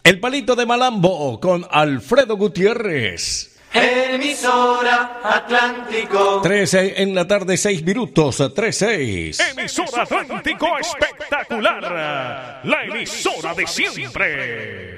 El Palito de Malambo con Alfredo Gutiérrez. Emisora Atlántico. 13 en la tarde, 6 minutos, 3-6. Emisora Atlántico espectacular. La emisora de siempre.